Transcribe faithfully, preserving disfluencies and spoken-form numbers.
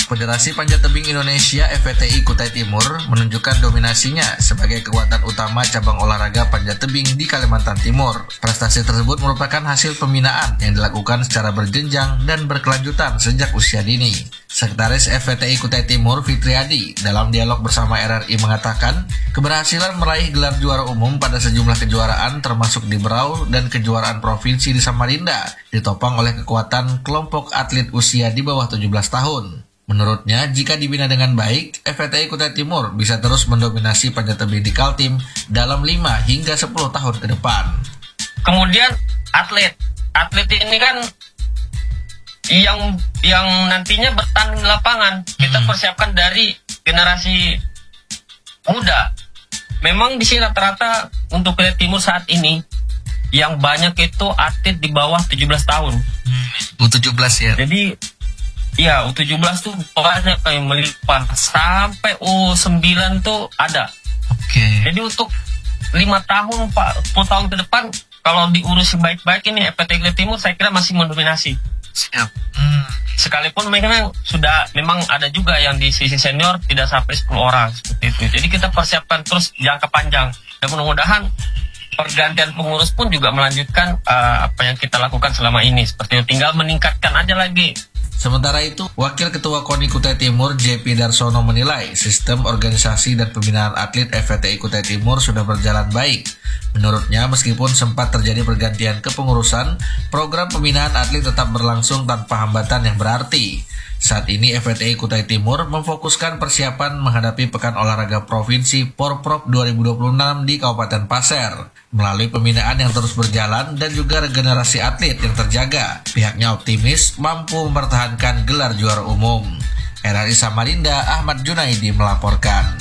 Federasi Panjat Tebing Indonesia F P T I Kutai Timur menunjukkan dominasinya sebagai kekuatan utama cabang olahraga panjat tebing di Kalimantan Timur. Prestasi tersebut merupakan hasil pembinaan yang dilakukan secara berjenjang dan berkelanjutan sejak usia dini. Sekretaris F P T I Kutai Timur Fitriadi dalam dialog bersama R R I mengatakan keberhasilan meraih gelar juara umum pada sejumlah kejuaraan termasuk di Berau dan kejuaraan provinsi di Samarinda ditopang oleh kekuatan kelompok atlet usia di bawah tujuh belas tahun. Menurutnya, jika dibina dengan baik, F P T I Kutai Timur bisa terus mendominasi panjat tebing di Kaltim dalam lima hingga sepuluh tahun ke depan. Kemudian atlet, atlet ini kan yang yang nantinya bertanding di lapangan, kita Hmm. persiapkan dari generasi muda. Memang di sini rata-rata untuk Kutai Timur saat ini yang banyak itu atlet di bawah tujuh belas tahun. U tujuh belas ya. Jadi ya U tujuh belas tuh banyak kayak melimpah sampai U sembilan tuh ada. Oke. Jadi untuk lima tahun, Pak, sepuluh tahun ke depan kalau diurus baik-baik ini F P T I Kutai Timur saya kira masih mendominasi. Siap. Hmm. Sekalipun memang sudah memang ada juga yang di sisi senior tidak sampai sepuluh orang seperti itu. Jadi kita persiapkan terus jangka panjang dan mudah-mudahan pergantian pengurus pun juga melanjutkan uh, apa yang kita lakukan selama ini seperti itu. Tinggal meningkatkan aja lagi. Sementara itu, Wakil Ketua KONI Kutai Timur J P Darsono menilai sistem organisasi dan pembinaan atlet F P T I Kutai Timur sudah berjalan baik. Menurutnya, meskipun sempat terjadi pergantian kepengurusan, program pembinaan atlet tetap berlangsung tanpa hambatan yang berarti. Saat ini F P T I Kutai Timur memfokuskan persiapan menghadapi Pekan Olahraga Provinsi Porprov dua ribu dua puluh enam di Kabupaten Pasir. Melalui pembinaan yang terus berjalan dan juga regenerasi atlet yang terjaga, pihaknya optimis mampu mempertahankan gelar juara umum. R R I Samarinda, Ahmad Junaidi melaporkan.